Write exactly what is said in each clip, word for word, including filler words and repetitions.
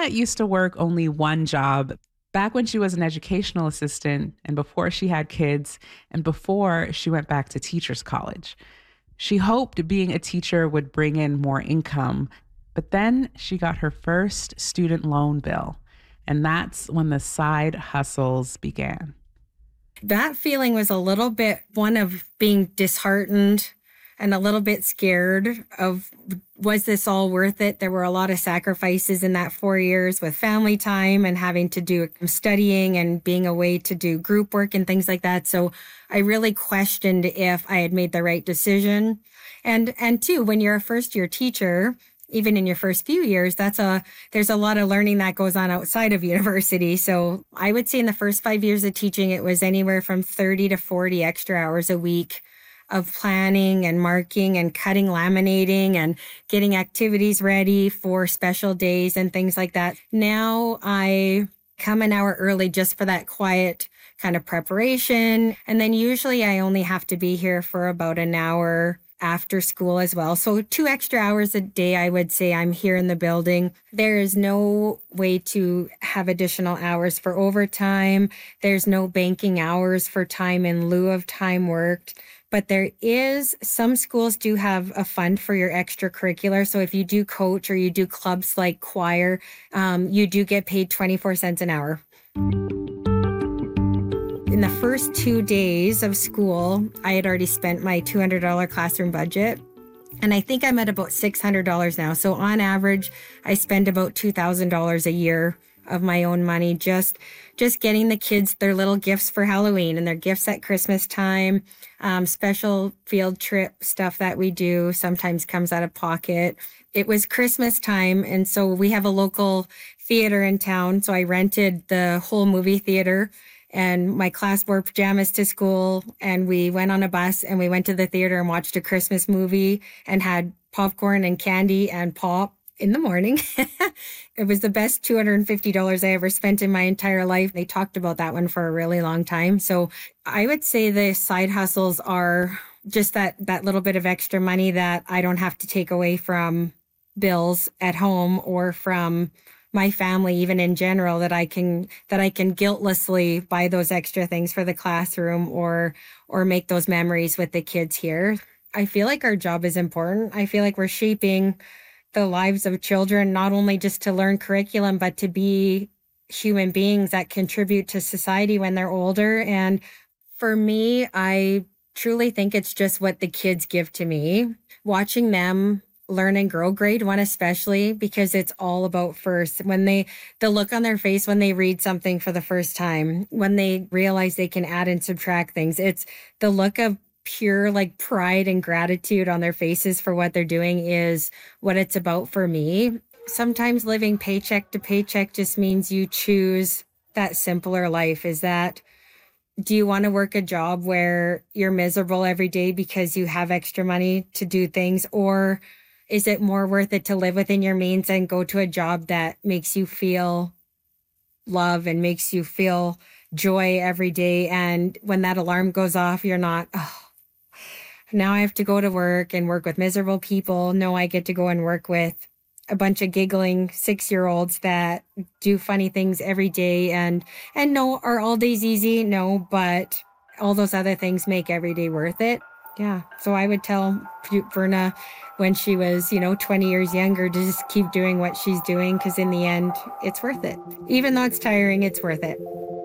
Verna used to work only one job back when she was an educational assistant and before she had kids and before she went back to teachers college. She hoped being a teacher would bring in more income, but then she got her first student loan bill. And that's when the side hustles began. That feeling was a little bit one of being disheartened and a little bit scared of, was this all worth it? There were a lot of sacrifices in that four years with family time and having to do studying and being away to do group work and things like that. So I really questioned if I had made the right decision. And, and two, when you're a first year teacher, even in your first few years, that's a, there's a lot of learning that goes on outside of university. So I would say in the first five years of teaching, it was anywhere from thirty to forty extra hours a week of planning and marking and cutting, laminating and getting activities ready for special days and things like that. Now I come an hour early just for that quiet kind of preparation. And then usually I only have to be here for about an hour after school as well. So two extra hours a day, I would say I'm here in the building. There is no way to have additional hours for overtime. There's no banking hours for time in lieu of time worked. But there is, some schools do have a fund for your extracurricular. So if you do coach or you do clubs like choir, um, you do get paid twenty-four cents an hour. In the first two days of school, I had already spent my two hundred dollars classroom budget. And I think I'm at about six hundred dollars now. So on average, I spend about two thousand dollars a year of my own money, just just getting the kids their little gifts for Halloween and their gifts at Christmas time, um, special field trip stuff that we do sometimes comes out of pocket. It was Christmas time, and so we have a local theater in town, so I rented the whole movie theater and my class wore pajamas to school, and we went on a bus and we went to the theater and watched a Christmas movie and had popcorn and candy and pop in the morning. It was the best two hundred fifty dollars I ever spent in my entire life. They talked about that one for a really long time. So I would say the side hustles are just that, that little bit of extra money that I don't have to take away from bills at home or from my family, even in general, that I can that I can guiltlessly buy those extra things for the classroom or or make those memories with the kids here. I feel like our job is important. I feel like we're shaping the lives of children, not only just to learn curriculum, but to be human beings that contribute to society when they're older. And for me, I truly think it's just what the kids give to me. Watching them learn and grow, grade one especially, because it's all about first. When they, the look on their face when they read something for the first time, when they realize they can add and subtract things, it's the look of pure like pride and gratitude on their faces for what they're doing is what it's about for me. Sometimes living paycheck to paycheck just means you choose that simpler life. Is that, do you want to work a job where you're miserable every day because you have extra money to do things? Or is it more worth it to live within your means and go to a job that makes you feel love and makes you feel joy every day? And when that alarm goes off, you're not, oh, now I have to go to work and work with miserable people. No, I get to go and work with a bunch of giggling six-year-olds that do funny things every day. And, and no, are all days easy? No, but all those other things make every day worth it. Yeah. So I would tell Verna when she was, you know, twenty years younger to just keep doing what she's doing, because in the end, it's worth it. Even though it's tiring, it's worth it.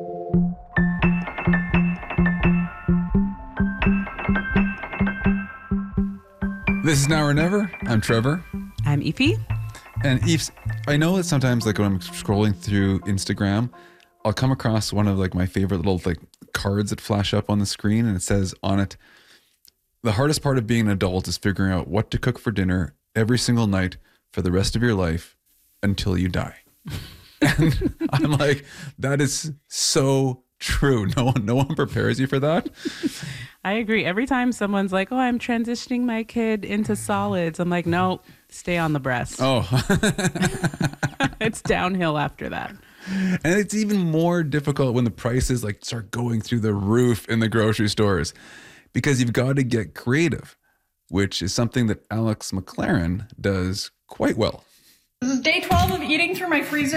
This is Now or Never. I'm Trevor. I'm Aoife. And Aoife, I know that sometimes, like when I'm scrolling through Instagram, I'll come across one of like my favorite little like cards that flash up on the screen, and it says on it, "The hardest part of being an adult is figuring out what to cook for dinner every single night for the rest of your life until you die." And I'm like, that is so true. No one, no one prepares you for that. I agree. Every time someone's like, "Oh, I'm transitioning my kid into solids," I'm like, "No, stay on the breast." Oh, It's downhill after that. And it's even more difficult when the prices like start going through the roof in the grocery stores, because you've got to get creative, which is something that Alex McLaren does quite well. This is day twelve of eating through my freezer.